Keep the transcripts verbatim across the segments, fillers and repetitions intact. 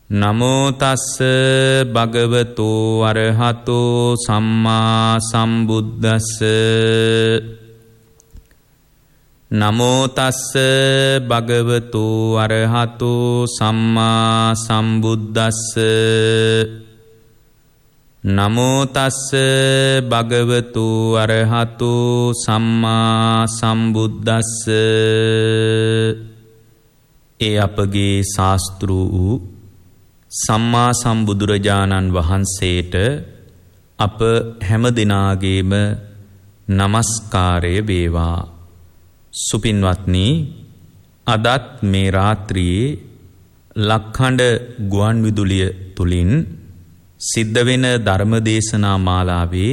නමෝ තස්ස භගවතෝ අරහතෝ සම්මා සම්බුද්දස්ස නමෝ තස්ස භගවතෝ අරහතෝ සම්මා සම්බුද්දස්ස නමෝ තස්ස භගවතෝ අරහතෝ සම්මා සම්බුද්දස්ස. ඒ අපගේ ශාස්ත්‍රූ වූ සම්මා සම්බුදුරජාණන් වහන්සේට අප හැම දිනාගේම නමස්කාරය වේවා. සුපින්වත්නි, අදත් මේ රාත්‍රියේ ලක්ඛණ්ඩ ගුවන් විදුලිය තුලින් සිද්ධ වෙන ධර්මදේශනා මාලාවේ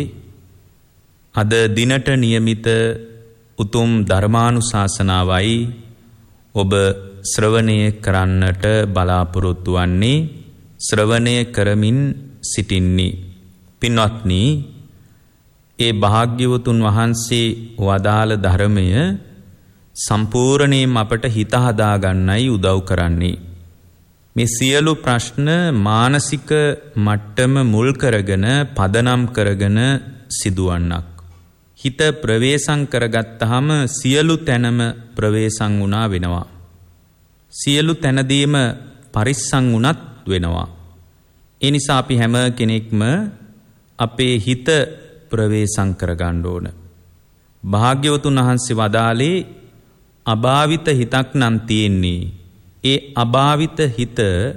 අද දිනට નિયમિત උතුම් ධර්මානුශාසනාවයි ඔබ ශ්‍රවණය කරන්නට බලාපොරොත්තු වන්නේ. ශ්‍රවණය කරමින් සිටින්නේ පින්වත්නි, ඒ භාග්‍යවතුන් වහන්සේ වදාළ ධර්මය සම්පූර්ණයෙන්ම අපට හිත හදා ගන්නයි උදව් කරන්නේ. මේ සියලු ප්‍රශ්න මානසික මට්ටම මුල් කරගෙන පදනම් කරගෙන සිදුවන්නක්. හිත ප්‍රවේශම් කරගත්තාම සියලු තැනම ප්‍රවේශම් වුණා වෙනවා. සියලු තැනදීම පරිස්සම් වුණත් වෙනවා. ඒ නිසා අපි හැම කෙනෙක්ම අපේ හිත ප්‍රවේශම් කරගන්න ඕන. භාග්‍යවතුන් වහන්සේ වදාළේ අභාවිත හිතක් නම් තියෙන්නේ. ඒ අභාවිත හිත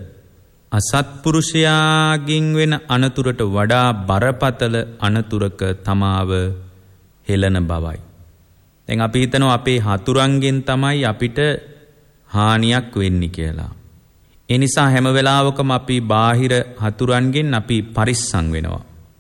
අසත්පුරුෂයාගෙන් වෙන අනතුරට වඩා බරපතල අනතුරක තමාව හෙළන බවයි. දැන් අපි හිතනවා අපේ හතුරන්ගෙන් තමයි අපිට හානියක් වෙන්නේ කියලා. ඒ නිසා හැම වෙලාවකම අපි බාහිර හතුරන්ගෙන් අපි පරිස්සම් වෙනවා.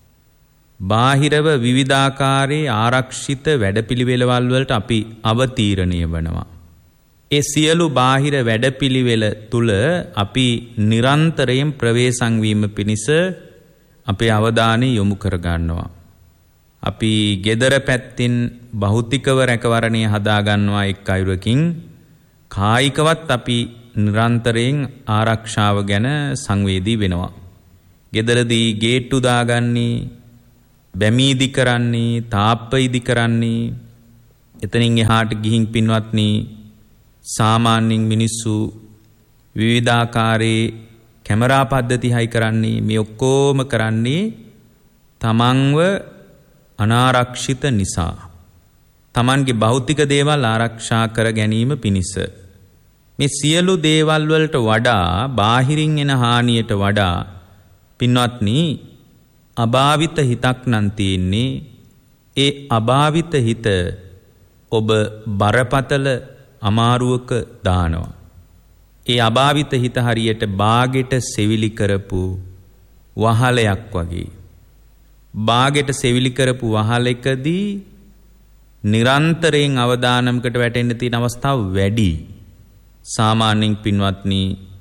බාහිරව විවිධාකාරයේ ආරක්ෂිත වැඩපිළිවෙළවල් වලට අපි අවතීර්ණය වෙනවා. ඒ සියලු බාහිර වැඩපිළිවෙල තුල අපි නිරන්තරයෙන් ප්‍රවේශම් වීම පිණිස අපේ අවධානය යොමු කර ගන්නවා. අපි gedara පැත්තෙන් භෞතිකව රැකවරණය හදා ගන්නවා එක් අයුරකින්. කායිකවත් අපි නිරන්තරයෙන් ආරක්ෂාව ගැන සංවේදී වෙනවා. ගෙදරදී ගේට්ටු දාගන්නේ, බැමි ඉදි කරන්නේ, තාප්ප ඉදි කරන්නේ. එතනින් එහාට ගිහින් පින්වත්නි, සාමාන්‍යයෙන් මිනිස්සු විවිධාකාරයේ කැමරා පද්ධති හයි කරන්නේ. මේ ඔක්කොම කරන්නේ තමන්ව අනාරක්ෂිත නිසා. තමන්ගේ භෞතික දේවල් ආරක්ෂා කර ගැනීම පිණිස. මේ සියලු දේවල් වලට වඩා, බාහිරින් එන හානියට වඩා පින්වත්නි, අභාවිත හිතක් නම් තියෙන්නේ. ඒ අභාවිත හිත ඔබ බරපතල අමාරුවක දානවා. ඒ අභාවිත හිත හරියට බාගෙට සෙවිලි කරපු වහලයක් වගේ. බාගෙට සෙවිලි කරපු වහලකදී නිරන්තරයෙන් අවදානමකට වැටෙන්න තියෙන අවස්ථාව වැඩි. සාමාන්‍යයෙන් පින්වත්නි,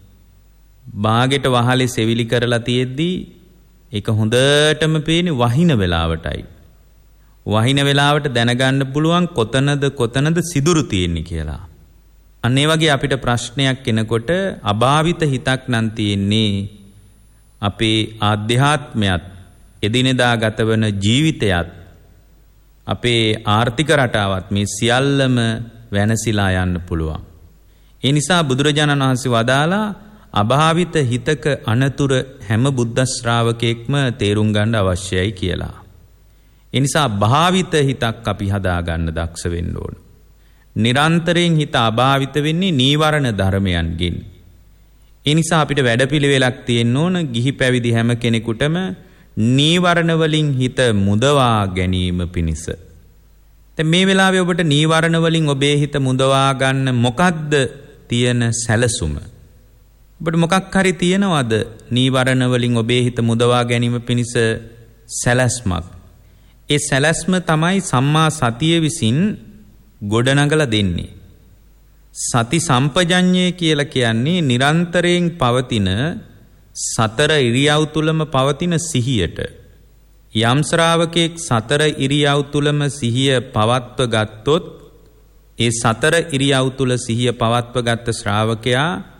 බාගෙට වහලේ සෙවිලි කරලා තියෙද්දී ඒක හොඳටම පේන්නේ වහින වෙලාවටයි. වහින වෙලාවට දැනගන්න පුළුවන් කොතනද කොතනද සිදුරු තියෙන්නේ කියලා. අන්න ඒ වගේ අපිට ප්‍රශ්නයක් එනකොට අභාවිත හිතක් නම් තියෙන්නේ. අපේ ආධ්‍යාත්මයත්, එදිනෙදා ගතවන ජීවිතයත්, අපේ ආර්ථික රටාවත් මේ සියල්ලම වෙනසිලා යන්න පුළුවන්. ඒ නිසා බුදුරජාණන් වහන්සේ වදාලා අභාවිත හිතක අනතුර හැම බුද්ධ ශ්‍රාවකෙක්ම තේරුම් ගන්න අවශ්‍යයි කියලා. ඒ නිසා භාවිත හිතක් අපි හදා ගන්න දක්ෂ වෙන්න ඕන. නිරන්තරයෙන් හිත අභාවිත වෙන්නේ නීවරණ ධර්මයන්ගෙන්. ඒ නිසා අපිට වැඩපිළිවෙලක් තියෙන්න ඕන. ගිහි පැවිදි හැම කෙනෙකුටම නීවරණ වලින් හිත මුදවා ගැනීම පිණිස. දැන් මේ වෙලාවේ ඔබට නීවරණ වලින් ඔබේ හිත මුදවා ගන්න මොකද්ද තියෙන සැලසුම? ඔබට මොකක් හරි තියනවද නීවරණ වලින් ඔබේ හිත මුදවා ගැනීම පිණිස සැලැස්මක්? ඒ සැලැස්ම තමයි සම්මා සතිය විසින් ගොඩනගලා දෙන්නේ. සති සම්පජඤ්ඤය කියලා කියන්නේ නිරන්තරයෙන් පවතින සතර ඉරියව් තුලම පවතින සිහියට. යම් ශ්‍රාවකෙක් සතර ඉරියව් තුලම සිහිය පවත්ව ගත්තොත්, ඒ සතර ඉරියව් තුල සිහිය පවත්ව ගත්ත ශ්‍රාවකයා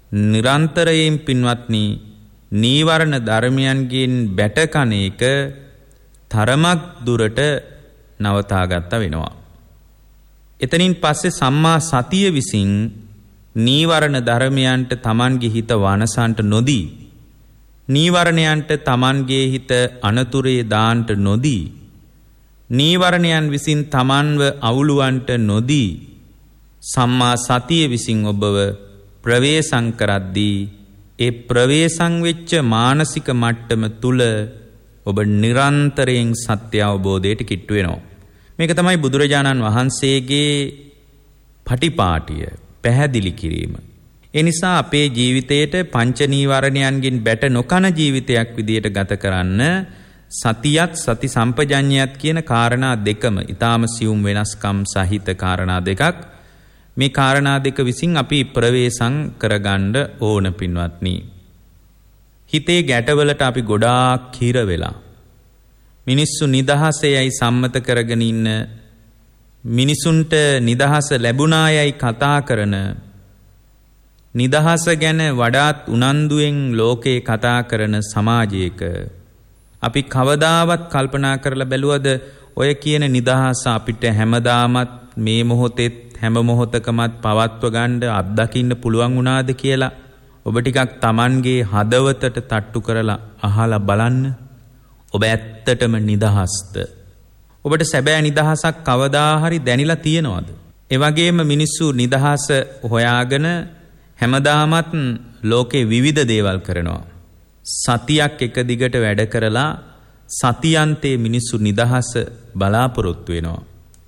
නිරන්තරයෙන් පින්වත්නි නීවරණ ධර්මයන්ගෙන් බැටකන එක තරමක් දුරට නවතාගත්ත වෙනවා. එතනින් පස්සේ සම්මා සතිය විසින් නීවරණ ධර්මයන්ට තමන්ගේ හිත වනසන්ට නොදී, නීවරණයන්ට තමන්ගේ හිත අනතුරේ දාන්ට නොදී, නීවරණයන් විසින් තමන්ව අවුලුවන්ට නොදී, සම්මා සතිය විසින් ඔබව ප්‍රවේශම් කරද්දී ඒ ප්‍රවේශම් වෙච්ච මානසික මට්ටම තුල ඔබ නිරන්තරයෙන් සත්‍ය අවබෝධයට කිට්ටු වෙනවා. මේක තමයි බුදුරජාණන් වහන්සේගේ පටිපාටිය, පැහැදිලි කිරීම. ඒ නිසා අපේ ජීවිතයට පංච නීවරණයන්ගෙන් බැට නොකන ජීවිතයක් විදියට ගත කරන්න සතියත් සති සම්පජඤ්ඤයත් කියන කාරණා දෙකම ඊටාම සියුම් වෙනස්කම් සහිත කාරණා දෙකක්. මේ කාරණා දෙක විසින් අපි ප්‍රවේශම් කරගන්න ඕන පින්වත්නි. හිතේ ගැටවලට අපි ගොඩාක් කිර වෙලා මිනිස්සු නිදහසේයි සම්මත කරගෙන ඉන්න, මිනිසුන්ට නිදහස ලැබුණායයි කතා කරන, නිදහස ගැන වඩාත් උනන්දුවෙන් ලෝකේ කතා කරන සමාජයක අපි කවදාවත් කල්පනා කරලා බැලුවද ඔය කියන නිදහස අපිට හැමදාමත් මේ මොහොතෙත් හැම මොහොතකමත් පවත්ව ගන්න අත්දකින්න පුළුවන් වුණාද කියලා ඔබ ටිකක් Tamanගේ හදවතට තට්ටු කරලා අහලා බලන්න. ඔබ ඇත්තටම නිදහස්ද? ඔබට සැබෑ නිදහසක් කවදා හරි දැනිලා තියෙනවද? ඒ වගේම මිනිස්සු නිදහස හොයාගෙන හැමදාමත් ලෝකේ විවිධ දේවල් කරනවා. සතියක් එක දිගට වැඩ කරලා සතියන්තේ මිනිස්සු නිදහස බලාපොරොත්තු වෙනවා.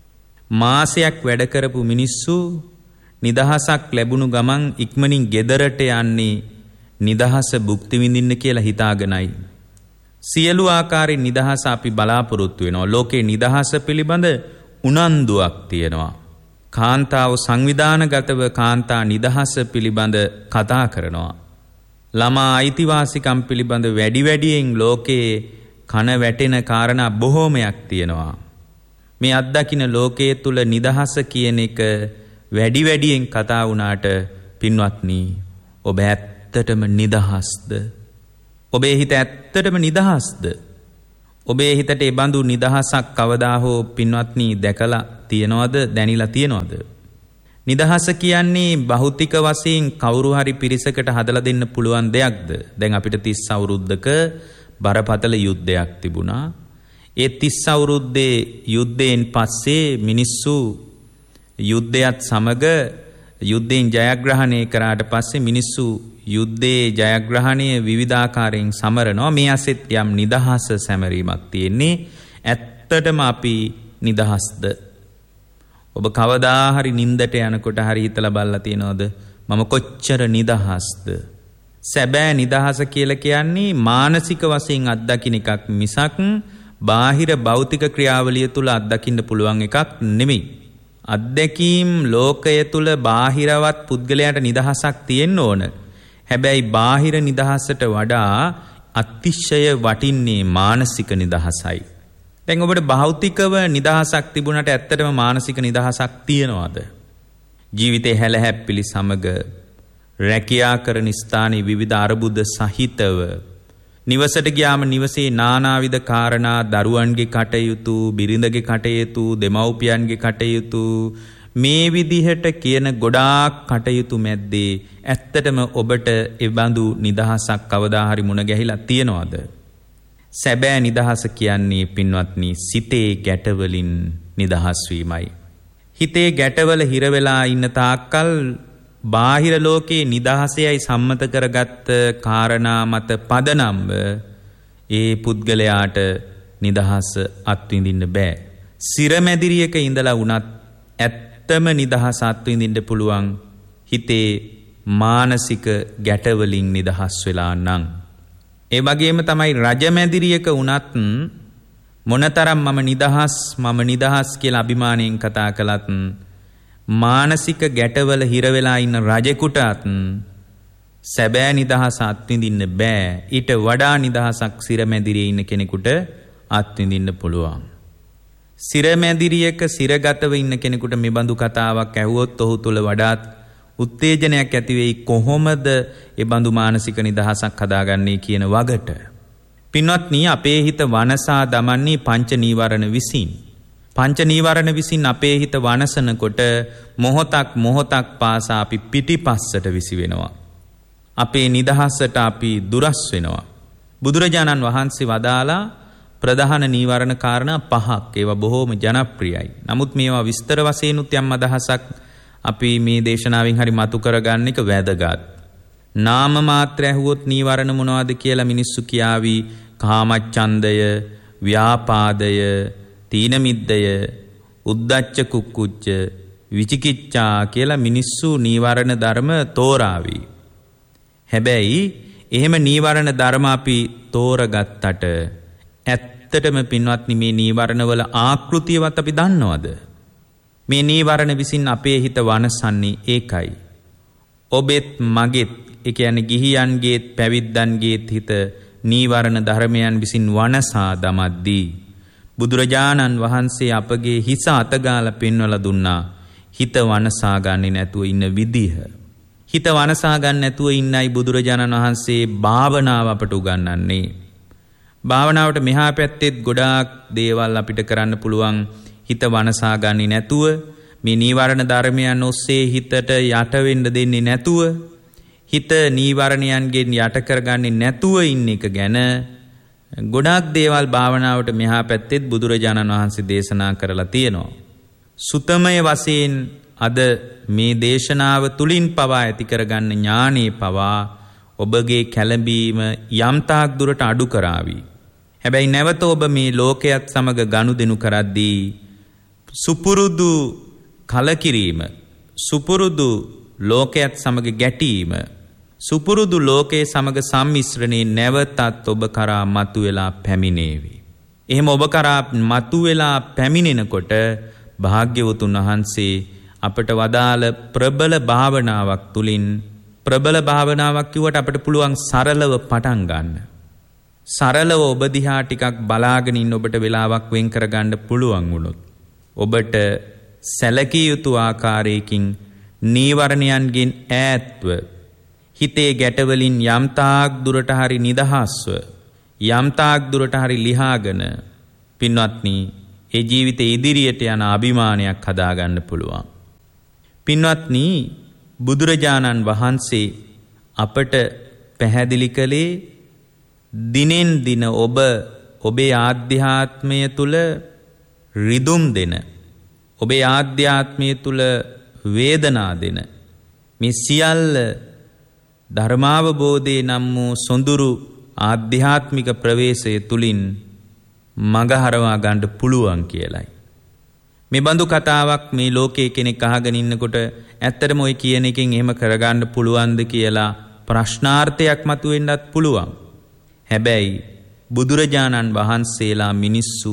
මාසයක් වැඩ කරපු මිනිස්සු නිදහසක් ලැබුණු ගමන් ඉක්මනින් ගෙදරට යන්නේ නිදහස භුක්ති විඳින්න කියලා හිතාගෙනයි. සියලු ආකාරයෙන් නිදහස අපි බලාපොරොත්තු වෙනවා. ලෝකේ නිදහස පිළිබඳ උනන්දුවක් තියෙනවා. කාන්තාව සංවිධානගතව කාන්තා නිදහස පිළිබඳ කතා කරනවා. ළමා අයිතිවාසිකම් පිළිබඳ වැඩි වැඩියෙන් ලෝකේ කන වැටෙන කාරණා බොහෝමයක් තියෙනවා. මේ අත්දකින්න ලෝකයේ තුල නිදහස කියන එක වැඩි වැඩියෙන් කතා වුණාට පින්වත්නි, ඔබ ඇත්තටම නිදහස්ද? ඔබේ හිත ඇත්තටම නිදහස්ද? ඔබේ හිතට ඒ බඳු නිදහසක් කවදා හෝ පින්වත්නි දැකලා තියනවද, දැනිලා තියනවද? නිදහස කියන්නේ භෞතික වශයෙන් කවුරු හරි පිරිසකට හදලා දෙන්න පුළුවන් දෙයක්ද? දැන් අපිට තිස් අවුරුද්දක බරපතල යුද්ධයක් තිබුණා. ඒ තිස් අවුරුද්දේ යුද්ධයෙන් පස්සේ මිනිස්සු යුද්ධයත් සමග යුද්ධයෙන් ජයග්‍රහණය කරාට පස්සේ මිනිස්සු යුද්ධයේ ජයග්‍රහණය විවිධාකාරයෙන් සමරනවා. මේ ඇසෙත් යම් නිදහස සැමරීමක් තියෙන්නේ. ඇත්තටම අපි නිදහස්ද? ඔබ කවදා හරි නින්දට යනකොට හරි හිතලා බලලා තියෙනවද මම කොච්චර නිදහස්ද? සැබෑ නිදහස කියලා කියන්නේ මානසික වශයෙන් අත්දකින්න එකක් මිසක් බාහිර භෞතික ක්‍රියාවලිය තුල අත්දකින්න පුළුවන් එකක් නෙමෙයි. අත්දැකීම් ලෝකය තුල බාහිරවත් පුද්ගලයාට නිදහසක් තියෙන්න ඕන. හැබැයි බාහිර නිදහසට වඩා අතිශය වටින්නේ මානසික නිදහසයි. දැන් ඔබට භෞතිකව නිදහසක් තිබුණාට ඇත්තටම මානසික නිදහසක් තියනවද? ජීවිතේ හැලහැප්පිලි සමග රැකියා කරන ස්ථානයේ විවිධ අරුබුද සහිතව නිවසට ගියාම නිවසේ නානාවිධ කාරණා, දරුවන්ගේ කටයුතු, බිරිඳගේ කටයුතු, දෙමව්පියන්ගේ කටයුතු, මේ විදිහට කියන ගොඩාක් කටයුතු මැද්දේ ඇත්තටම ඔබට ඒ බඳු නිදහසක් කවදා හරි මුණ ගැහිලා තියනවද? සැබෑ නිදහස කියන්නේ පින්වත්නි සිතේ ගැටවලින් නිදහස් වීමයි. හිතේ ගැටවල හිර වෙලා ඉන්න තාක්කල් බාහිර ලෝකේ නිදහසයයි සම්මත කරගත්ත කාරණා මත පදනම්ව ඒ පුද්ගලයාට නිදහස අත්විඳින්න බෑ. සිරමැදිරියක ඉඳලා වුණත් ඇත්තම නිදහස අත්විඳින්න පුළුවන් හිතේ මානසික ගැටවලින් නිදහස් වෙලා නම්. ඒ වගේම තමයි රජමැදිරියක වුණත් මොනතරම් මම නිදහස් මම නිදහස් කියලා අභිමාණයෙන් කතා කළත් මානසික ගැටවල හිර වෙලා ඉන්න රජෙකුටත් සැබෑ නිදහස අත්විඳින්න බෑ. ඊට වඩා නිදහසක් සිරමැදිරියේ ඉන්න කෙනෙකුට අත්විඳින්න පුළුවන්. සිරමැදිරියක සිරගතව ඉන්න කෙනෙකුට මේ බඳු කතාවක් ඇහුවොත් ඔහු තුල වඩාත් උත්තේජනයක් ඇති වෙයි කොහොමද ඒ බඳු මානසික නිදහසක් හදාගන්නේ කියන වගට. පින්වත්නි අපේ හිත වනසා දමන්නේ පංච නීවරණ විසින්. පංච නීවරණ විසින් අපේ හිත වනසනකොට මොහොතක් මොහොතක් පාසා අපි පිටිපස්සට විසි වෙනවා. අපේ නිදහසට අපි දුරස් වෙනවා. බුදුරජාණන් වහන්සේ වදාලා ප්‍රධාන නීවරණ කාරණා පහක්. ඒවා බොහෝම ජනප්‍රියයි. නමුත් මේවා විස්තර වශයෙන් උත් යම් අදහසක් අපි මේ දේශනාවෙන් හරි මතු කරගන්න එක වැදගත්. නාම මාත්‍ර ඇහුවොත් නීවරණ මොනවද කියලා මිනිස්සු කියාවි. කාමච්ඡන්දය, ව්‍යාපාදය, තීන මිද්දය, උද්ධච්ච කුක්කුච්ච, විචිකිච්ඡා කියලා මිනිස්සු නීවරණ ධර්ම තෝරාවි. හැබැයි එහෙම නීවරණ ධර්ම අපි තෝරගත්තට ඇත්තටම පින්වත්නි මේ නීවරණ වල ආකෘතියවත් අපි දන්නවද? මේ නීවරණ විසින් අපේ හිත වනසන්නේ ඒකයි. ඔබෙත් මගෙත් ඒ කියන්නේ ගිහියන්ගේත් පැවිද්දන්ගේත් හිත නීවරණ ධර්මයන් විසින් වනසා දමද්දී බුදුරජාණන් වහන්සේ අපගේ හිස අතගාලා පෙන්වලා දුන්නා හිත වනසා ගන්නේ නැතුව ඉන්න විදිහ. හිත වනසා ගන්න නැතුව ඉන්නයි බුදුරජාණන් වහන්සේ භාවනාව අපට උගන්වන්නේ. භාවනාවට මෙහා පැත්තෙත් ගොඩාක් දේවල් අපිට කරන්න පුළුවන්. හිත වනසා ගන්නේ නැතුව මේ නීවරණ ධර්මයන් ඔස්සේ හිතට යට වෙන්න දෙන්නේ නැතුව හිත නීවරණයන්ගෙන් යට කරගන්නේ නැතුව ඉන්න එක ගැන ගොඩාක් දේවල් භාවනාවට මෙහා පැත්තෙත් බුදුරජාණන් වහන්සේ දේශනා කරලා තියෙනවා. සුතමය වශයෙන් අද මේ දේශනාව තුලින් පවා ඇති කරගන්න ඥානේ පවා ඔබගේ කැළඹීම යම් තාක් දුරට අඩු කරાવી. හැබැයි නැවත ඔබ මේ ලෝකයේත් සමග ගනුදෙනු කරද්දී සුපුරුදු කලකිරීම, සුපුරුදු ලෝකයේත් සමග ගැටීම, සුපුරුදු ලෝකයේ සමග සම්මිශ්‍රණේ නැවතත් ඔබ කරා මතුවලා පැමිණේවි. එහෙම ඔබ කරා මතුවලා පැමිණෙනකොට භාග්‍යවතුන් වහන්සේ අපට වදාළ ප්‍රබල භාවනාවක් තුලින් ප්‍රබල භාවනාවක් කිව්වට අපට පුළුවන් සරලව පටන් ගන්න. සරලව ඔබ දිහා ටිකක් බලාගෙන ඉන්න ඔබට වෙලාවක් වෙන් කරගන්න පුළුවන් වුණොත් ඔබට සැලකිය යුතු ආකාරයකින් නීවරණයන්ගෙන් ඈත්ව හිතේ ගැටවලින් යම් තාක් දුරට හරි නිදහස්ව යම් තාක් දුරට හරි ලිහාගෙන පින්වත්නි ඒ ජීවිතේ ඉදිරියට යන අභිමානයක් හදාගන්න පුළුවන්. පින්වත්නි බුදුරජාණන් වහන්සේ අපට පැහැදිලි කළේ දිනෙන් දින ඔබ ඔබේ ආධ්‍යාත්මය තුල රිදුම් දෙන ඔබේ ආධ්‍යාත්මය තුල වේදනා දෙන මේ සියල්ල ධර්මාවබෝධේ නම් වූ සොඳුරු ආධ්‍යාත්මික ප්‍රවේශය තුලින් මගහරවා ගන්න පුළුවන් කියලයි. මේ බඳු කතාවක් මේ ලෝකයේ කෙනෙක් අහගෙන ඉන්නකොට ඇත්තටම ඔය කියන එකෙන් එහෙම කරගන්න පුළුවන්ද කියලා ප්‍රශ්නාර්ථයක් මතුවෙන්නත් පුළුවන්. හැබැයි බුදුරජාණන් වහන්සේලා මිනිස්සු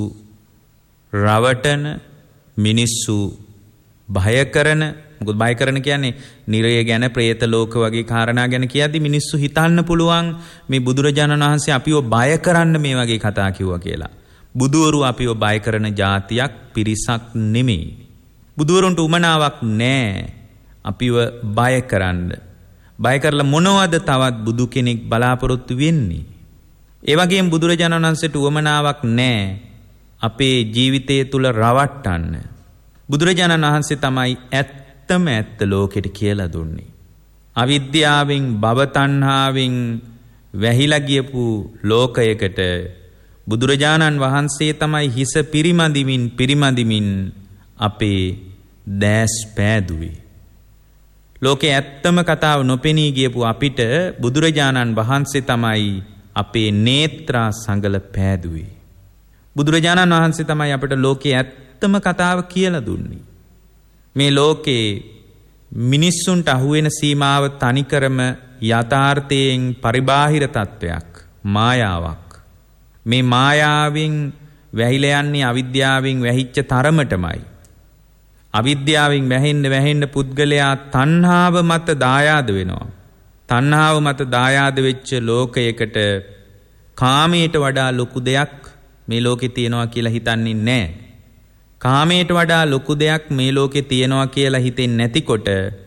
රවටන මිනිස්සු භය කරන මොකද භය කරන කියන්නේ නිරය ගැන പ്രേත ලෝක වගේ කාරණා ගැන කියද්දි මිනිස්සු හිතන්න පුළුවන් මේ බුදුරජාණන් වහන්සේ අපිව බය කරන්න මේ වගේ කතා කිව්වා කියලා. බුදුවරු අපිව බය කරන જાතියක් පිරිසක් නෙමෙයි. බුදුවරුන්ට උමනාවක් නැහැ අපිව බය කරන්න. බය කරලා මොනවද තවත් බුදු කෙනෙක් බලාපොරොත්තු වෙන්නේ? ඒ වගේම බුදුරජාණන් වහන්සේට උමනාවක් නැහැ අපේ ජීවිතය තුල රවට්ටන්න. බුදුරජාණන් වහන්සේ තමයි ඇත්තම ඇත්ත ලෝකෙට කියලා දුන්නේ. අවිද්‍යාවෙන් භව තණ්හාවෙන් වැහිලා ගියපු ලෝකයකට බුදුරජාණන් වහන්සේ තමයි හිස පිරිමදිමින් පිරිමදිමින් අපේ දැස් පෑදුවේ. ලෝකේ ඇත්තම කතාව නොපෙනී ගියපු අපිට බුදුරජාණන් වහන්සේ තමයි අපේ නේත්‍රා සංගල පෑදුවේ. බුදුරජාණන් වහන්සේ තමයි අපට ලෝකේ ඇත්තම කතාව කියලා දුන්නේ. මේ ලෝකේ මිනිස්සුන්ට අහුවෙන සීමාව තනිකරම යථාර්ථයෙන් පරිබාහිර තත්වයක්, මායාවක්. මේ මායාවෙන් වැහිලා යන්නේ අවිද්‍යාවෙන් වැහිච්ච තරමටමයි. අවිද්‍යාවෙන් වැහෙන්න වැහෙන්න පුද්ගලයා තණ්හාව මත දායාද වෙනවා. තණ්හාව මත දායාද වෙච්ච ලෝකයකට කාමයට වඩා ලොකු දෙයක් මේ ලෝකේ තියෙනවා කියලා හිතන්නේ නැහැ. කාමයට වඩා ලොකු දෙයක් මේ ලෝකේ තියෙනවා කියලා හිතෙන්නේ නැතිකොට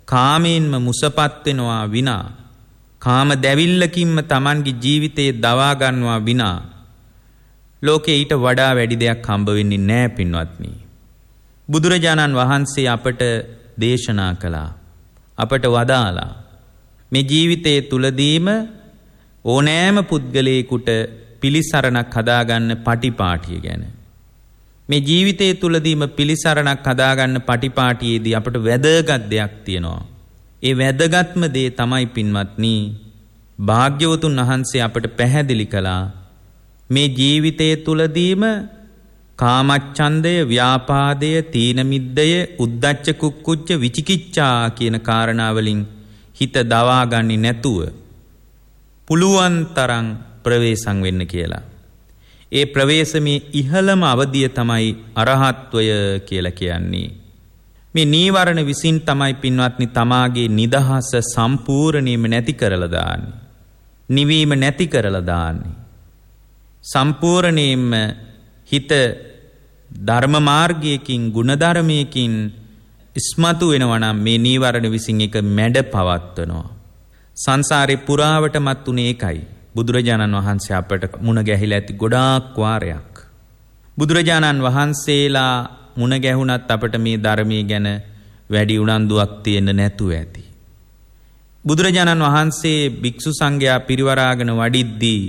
කාමයෙන්ම මුසපත් වෙනවා විනා කාම දැවිල්ලකින්ම Tamanගේ ජීවිතේ දවා ගන්නවා විනා ලෝකේ ඊට වඩා වැඩි දෙයක් හම්බ වෙන්නේ නැහැ පින්වත්නි. බුදුරජාණන් වහන්සේ අපට දේශනා කළා. අපට වදාලා මේ ජීවිතයේ තුලදීම ඕනෑම පුද්ගලයෙකුට පිළිසරණක් හදාගන්න පටිපාටිය ගැන. මේ ජීවිතයේ තුලදීම පිළිසරණක් හදාගන්න පටිපාටියේදී අපට වැදගත් දෙයක් තියෙනවා. ඒ වැදගත්ම දේ තමයි පින්වත්නි භාග්‍යවතුන් වහන්සේ අපට පැහැදිලි කළා මේ ජීවිතයේ තුලදීම කාමච්ඡන්දය, ව්‍යාපාදය, තීන මිද්දය, උද්ධච්ච කුක්කුච්ච, විචිකිච්ඡා කියන කාරණා වලින් හිත දවාගන්නේ නැතුව පුළුවන් තරම් ප්‍රවේශම් වෙන්න කියලා. ඒ ප්‍රවේශමේ ඉහළම අවධිය තමයි අරහත්වය කියලා කියන්නේ. මේ නීවරණ විසින් තමයි පින්වත්නි තමාගේ නිදහස සම්පූර්ණයෙන්ම නැති කරලා දාන්නේ. නිවීම නැති කරලා දාන්නේ. සම්පූර්ණයෙන්ම හිත ධර්ම මාර්ගයකින් ගුණධර්මයකින් ඉස්මතු වෙනවා නම් මේ නීවරණ විසින් එක මැඩ පවත්වනවා. සංසාරේ පුරාවටමත් උනේ ඒකයි. බුදුරජාණන් වහන්සේ අපට මුණ ගැහිලා ඇති ගොඩාක් වාරයක්. බුදුරජාණන් වහන්සේලා මුණ ගැහුණත් අපට මේ ධර්මයේ ගැන වැඩි උනන්දුවක් තියෙන්න නැතුව ඇති. බුදුරජාණන් වහන්සේ භික්ෂු සංඝයා පිරිවරාගෙන වඩිද්දී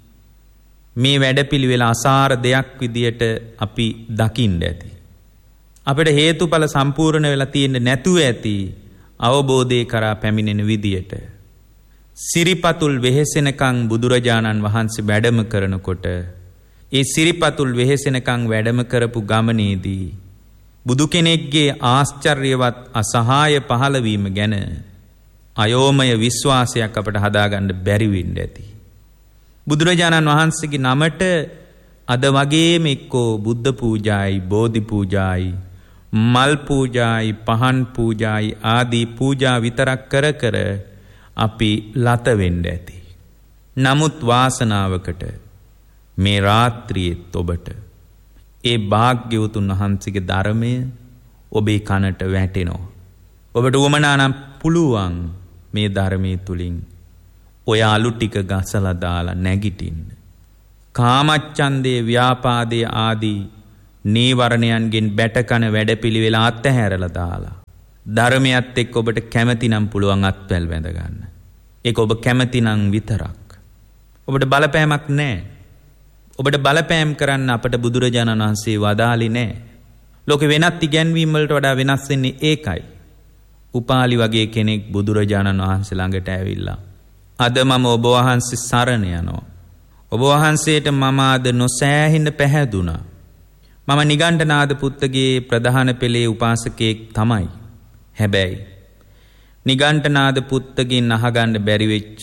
මේ වැඩපිළිවෙල අසාර දෙයක් විදියට අපි දකින්න ඇති. අපිට හේතුඵල සම්පූර්ණ වෙලා තියෙන්නේ නැතුව ඇති අවබෝධය කරා පැමිණෙන විදියට. සිරිපතුල් වෙහෙසෙනකන් බුදුරජාණන් වහන්සේ වැඩම කරනකොට ඒ සිරිපතුල් වෙහෙසෙනකන් වැඩම කරපු ගමනේදී බුදු කෙනෙක්ගේ ආශ්චර්යවත් අසහාය පහළවීම ගැන අයෝමය විශ්වාසයක් අපට හදාගන්න බැරි වෙන්න ඇති. බුදුරජාණන් වහන්සේගේ නමට අද වගේම එක්කෝ බුද්ධ පූජායි, බෝධි පූජායි, මල් පූජායි, පහන් පූජායි ආදී පූජා විතරක් කර කර අපි ලත වෙන්න ඇති. නමුත් වාසනාවකට මේ රාත්‍රියේත් ඔබට ඒ භාග්‍යවතුන් වහන්සේගේ ධර්මය ඔබේ කනට වැටෙනවා. ඔබට උවමනා නම් පුළුවන් මේ ධර්මයේ තුලින් ඔය අලු ටික ගසලා දාලා නැගිටින්න. කාමච්ඡන්දේ, ව්‍යාපාදේ ආදී නීවරණයන්ගෙන් බැටකන වැඩපිළිවෙල අත්හැරලා දාලා ධර්මයත් එක්ක ඔබට කැමැති නම් පුළුවන් අත්වැල් වැඳ ගන්න. ඒක ඔබ කැමැති නම් විතරක්. ඔබට බලපෑමක් නැහැ. ඔබට බලපෑම් කරන්න අපට බුදුරජාණන් වහන්සේ වදාළේ නැහැ. ලෝකේ වෙනත් ඉගැන්වීම් වලට වඩා වෙනස් වෙන්නේ ඒකයි. උපාලි වගේ කෙනෙක් බුදුරජාණන් වහන්සේ ළඟට ඇවිල්ලා අද මම ඔබ වහන්සේ සරණ යනවා. ඔබ වහන්සේට මම අද නොසෑහෙන්න පැහැදුනා. මම නිගණ්ඨනාථ පුත්තගේ ප්‍රධාන පෙළේ උපාසකයෙක් තමයි. හැබැයි නිගණ්ඨනාථ පුත්තගෙන් අහගන්න බැරි වෙච්ච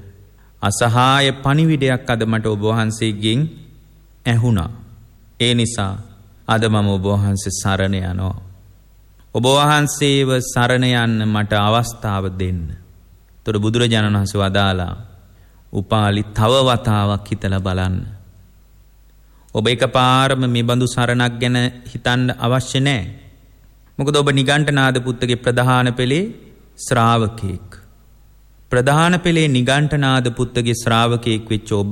අසහාය පණිවිඩයක් අද මට ඔබ වහන්සේගෙන් ඇහුණා. ඒ නිසා අද මම ඔබ වහන්සේ සරණ යනවා. ඔබ වහන්සේව සරණ යන්න මට අවස්ථාව දෙන්න. තොර බුදුරජාණන් වහන්සේ වදාලා උපාලි තව වතාවක් හිතලා බලන්න. ඔබ එකපාරම මේ බඳු සරණක් ගැන හිතන්න අවශ්‍ය නැහැ. මොකද ඔබ නිගණ්ඨනාථ පුත්තගේ ප්‍රධාන පෙළේ ශ්‍රාවකෙක්. ප්‍රධාන පෙළේ නිගණ්ඨනාථ පුත්තගේ ශ්‍රාවකෙක් වෙච්ච ඔබ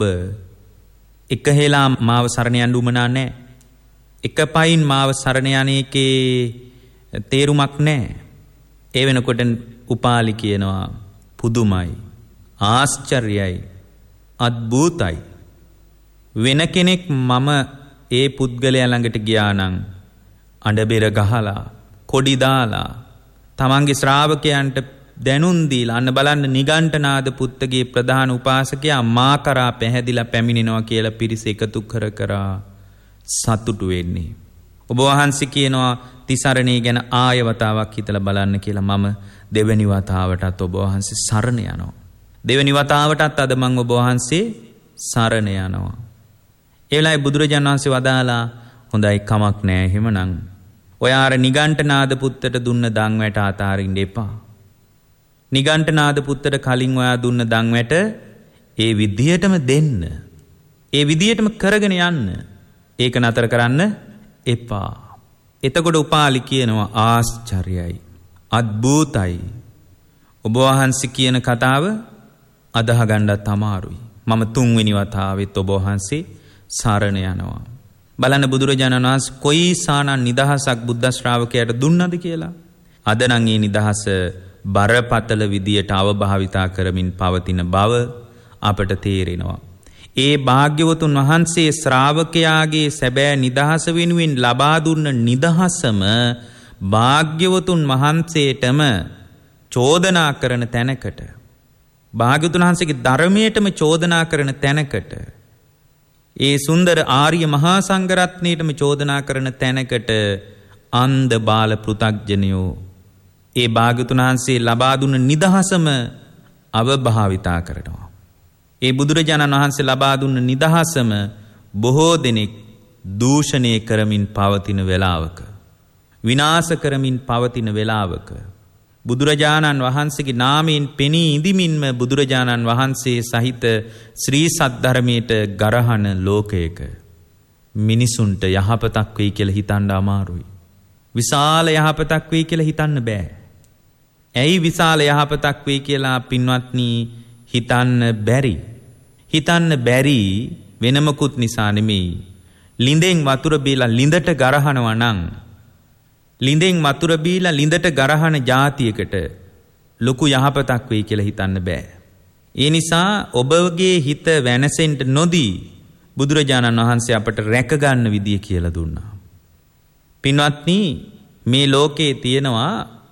එක හේලා මාව සරණ යන්න උමනා නැහැ. එක පයින් මාව සරණ යන එකේ තේරුමක් නැහැ. ඒ වෙනකොට උපාලි කියනවා පුදුමයි, ආශ්චර්යයි, අද්භූතයි. වෙන කෙනෙක් මම ඒ පුද්ගලයා ළඟට ගියා නම් අඬබෙර ගහලා කොඩි දාලා තමන්ගේ ශ්‍රාවකයන්ට දැනුම් දීලා අන්න බලන්න නිගණ්ඨනාථ පුත්තගේ ප්‍රධාන උපාසකයා මා කරා පැහැදිලා පැමිණෙනවා කියලා පිරිස එකතු කර කර සතුටු වෙන්නේ. ඔබ වහන්සේ කියනවා තිසරණේ ගැන ආය වතාවක් හිතලා බලන්න කියලා. මම දෙවෙනි වතාවටත් ඔබ වහන්සේ සරණ යනවා. දෙවෙනි වතාවටත් අද මම ඔබ වහන්සේ සරණ යනවා. ඒ වෙලාවේ බුදුරජාණන් වහන්සේ වදාලා හොඳයි කමක් නෑ එහෙමනම් ඔයා අර නිගණ්ඨනාථ පුත්තට දුන්න දන් වැට අතාරින්න එපා. නිගණ්ඨනාථ පුත්තට කලින් ඔයා දුන්න දන් වැට ඒ විදියටම දෙන්න. ඒ විදියටම කරගෙන යන්න. ඒක නතර කරන්න එපා. එතකොට උපාලි කියනවා ආශ්චර්යයි, අද්භූතයි, ඔබ වහන්සේ කියන කතාව අදහ ගන්නත් අමාරුයි. මම තුන්වෙනි වතාවෙත් ඔබ වහන්සේ සරණ යනවා. බලන්න බුදුරජාණන් වහන්සේ කොයි සානන් නිදහසක් බුද්ධ ශ්‍රාවකයාට දුන්නද කියලා. අද නම් මේ නිදහස බරපතල විදියට අවභාවිතා කරමින් පවතින බව අපට තේරෙනවා. ඒ භාග්‍යවතුන් වහන්සේ ශ්‍රාවකයාගේ සැබෑ නිදහස වෙනුවෙන් ලබා දුන්න නිදහසම භාග්‍යවතුන් වහන්සේටම චෝදනා කරන තැනකට, භාග්‍යවතුන් වහන්සේගේ ධර්මයටම චෝදනා කරන තැනකට, ඒ සුන්දර ආර්ය මහා සංඝරත්නයටම චෝදනා කරන තැනකට අන්ධ බාල පෘථග්ජනයෝ ඒ භාග්‍යවතුන් වහන්සේ ලබා දුන්න නිදහසම අවභාවිතා කරනවා. ඒ බුදුරජාණන් වහන්සේ ලබා දුන්න නිදහසම බොහෝ දෙනෙක් දූෂණය කරමින් පවතින වෙලාවක, විනාශ කරමින් පවතින වෙලාවක, බුදුරජාණන් වහන්සේගේ නාමයෙන් පෙනී ඉදිමින්ම බුදුරජාණන් වහන්සේ සහිත ශ්‍රී සද්ධර්මයට ගරහන ලෝකයක මිනිසුන්ට යහපතක් වෙයි කියලා හිතන්න අමාරුයි. විශාල යහපතක් වෙයි කියලා හිතන්න බෑ. ඇයි විශාල යහපතක් වෙයි කියලා පින්වත්නි හිතන්න බැරි? හිතන්න බැරි වෙන මොකුත් නිසා නෙමෙයි. ලිඳෙන් වතුර බීලා ලිඳට ගරහනවා නම්, ලිඳෙන් වතුර බීලා ලිඳට ගරහන જાතියකට ලොකු යහපතක් වෙයි කියලා හිතන්න බෑ. ඒ නිසා ඔබගේ හිත වෙනසෙන්න නොදී බුදුරජාණන් වහන්සේ අපට රැක ගන්න විදිය කියලා දුන්නා. පින්වත්නි, මේ ලෝකේ තියෙනවා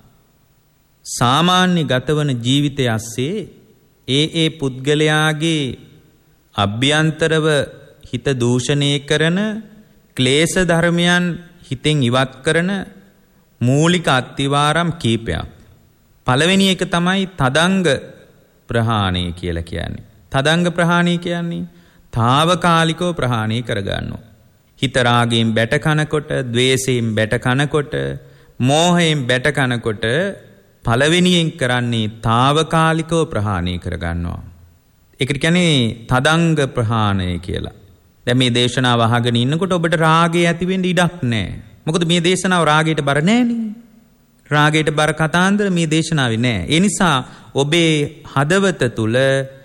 සාමාන්‍ය ගතවන ජීවිතය ඇස්සේ ඒ ඒ පුද්ගලයාගේ අභ්‍යන්තරව හිත දූෂණය කරන ක්ලේශ ධර්මයන් හිතෙන් ඉවත් කරන මූලික අත්තිවාරම් කීපයක්. පළවෙනි එක තමයි තදංග ප්‍රහාණය කියලා කියන්නේ. තදංග ප්‍රහාණය කියන්නේ తాවකාලිකව ප්‍රහාණය කරගන්නවා. හිත රාගයෙන් බැට කනකොට, ද්වේෂයෙන් බැට කනකොට, මෝහයෙන් බැට කනකොට පළවෙනියෙන් කරන්නේ తాවකාලිකව ප්‍රහාණය කරගන්නවා. ඒකට කියන්නේ තදංග ප්‍රහාණය කියලා. දැන් මේ දේශනාව අහගෙන ඉන්නකොට ඔබට රාගය ඇති වෙන්න ඉඩක් නැහැ. මොකද මේ දේශනාව රාගයට බර නැහැනේ. රාගයට බර කතාන්දර මේ දේශනාවේ නැහැ. ඒ නිසා ඔබේ හදවත තුල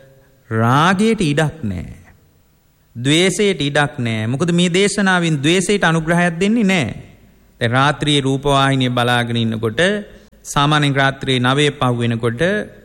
රාගයට ඉඩක් නැහැ. ද්වේෂයට ඉඩක් නැහැ. මොකද මේ දේශනාවෙන් ද්වේෂයට අනුග්‍රහයක් දෙන්නේ නැහැ. දැන් රාත්‍රියේ රූපවාහිනිය බලාගෙන ඉන්නකොට, සාමාන්‍යයෙන් රාත්‍රියේ නවයේ පහ වෙනකොට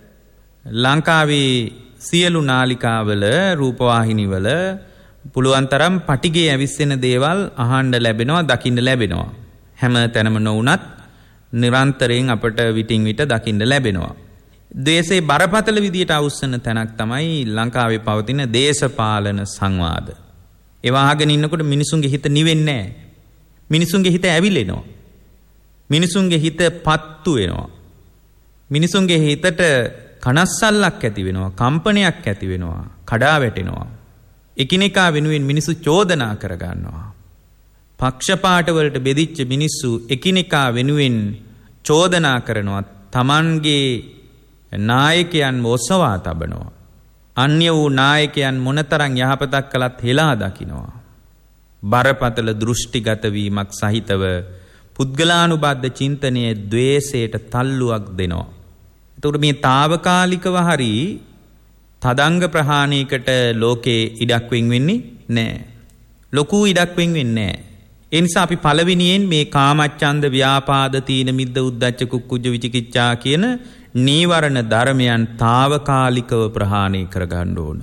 ලංකාවේ සියලු නාලිකාවල, රූපවාහිනිවල පුළුවන් තරම් පටිගේ ඇවිස්සෙන දේවල් අහන්න ලැබෙනවා, දකින්න ලැබෙනවා. හැම තැනම නොවුනත් නිරන්තරයෙන් අපට විටින් විට දකින්න ලැබෙනවා. දේශේ බරපතල විදියට අවුස්සන තැනක් තමයි ලංකාවේ පවතින දේශපාලන සංවාද. ඒවා අහගෙන ඉන්නකොට මිනිසුන්ගේ හිත නිවෙන්නේ නැහැ. මිනිසුන්ගේ හිත ඇවිලෙනවා. මිනිසුන්ගේ හිත පත්තු වෙනවා. මිනිසුන්ගේ හිතට කනස්සල්ලක් ඇති වෙනවා, කම්පනයක් ඇති වෙනවා, කඩා වැටෙනවා. එකිනෙකා වෙනුවෙන් මිනිස්සු චෝදනා කරගන්නවා. පක්ෂපාත වලට බෙදිච්ච මිනිස්සු එකිනෙකා වෙනුවෙන් චෝදනා කරනවා. තමන්ගේ නායකයන් ඔසවා තබනවා. අන්‍ය වූ නායකයන් මොනතරම් යහපතක් කළත් හෙලා දකින්නවා. බරපතල දෘෂ්ටිගත වීමක් සහිතව පුද්ගලානුබද්ධ චින්තනයේ ද්වේෂයට තල්ලුවක් දෙනවා. එතකොට මේ తాවකාලිකව හරි තදංග ප්‍රහාණයකට ලෝකේ ඉඩක් වෙන් වෙන්නේ නැහැ. ලොකු ඉඩක් වෙන් වෙන්නේ නැහැ. ඒ නිසා අපි පළවෙනියෙන් මේ කාමච්ඡන්ද, ව්‍යාපාද, තීන මිද්ද, උද්ධච්ච, කුක්කුජ්ජ, විචිකිච්ඡා කියන නීවරණ ධර්මයන් తాවකාලිකව ප්‍රහාණය කරගන්න ඕන.